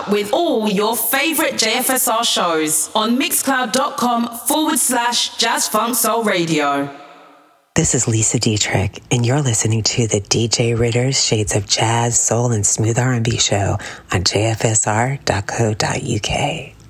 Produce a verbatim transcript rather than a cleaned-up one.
up with all your favorite J F S R shows on mixcloud.com forward slash Jazz Funk Soul Radio. This is Lisa Dietrich, and you're listening to the D J Ritter's Shades of Jazz, Soul, and Smooth R and B show on J F S R dot co dot U K.